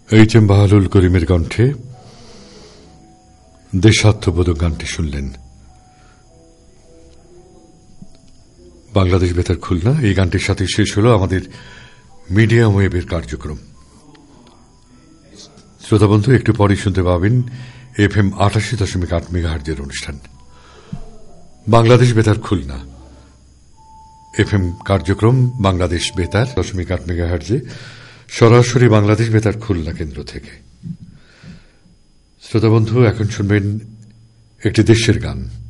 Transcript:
H M Bahalul করিমের কণ্ঠে দেশাত্মবোধক গানটি শুনলেন। বাংলাদেশ বেতার খুলনা এই গানটির সাথে শেষ হল আমাদের মিডিয়াম ওয়েবের কার্যক্রম। শ্রোতাবন্ধু, একটু পরে শুনতে পাবেন FM ৮৮.৮ মেগাহার্জের অনুষ্ঠান বাংলাদেশ বেতার খুলনা। FM কার্যক্রম বাংলাদেশ বেতার ৮.৮ মেগাহার্জে সরাসরি বাংলাদেশ বেতার খুলনা কেন্দ্র থেকে। শ্রোতাবন্ধু, এখন শুনবেন একটি দেশের গান।